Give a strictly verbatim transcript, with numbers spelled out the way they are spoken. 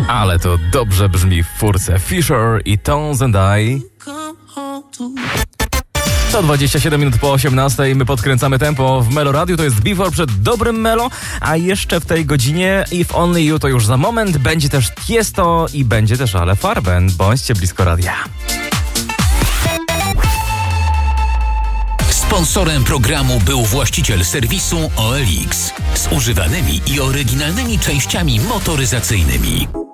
Ale to dobrze brzmi w furce. Fisher i Tones and I. To dwadzieścia siedem minut po osiemnastej. My podkręcamy tempo w Melo Radio. To jest Before przed dobrym Melo, a jeszcze w tej godzinie If Only You to już za moment. Będzie też Tiesto i będzie też Ale Farben. Bądźcie blisko radia. Sponsorem programu był właściciel serwisu O L X z używanymi i oryginalnymi częściami motoryzacyjnymi.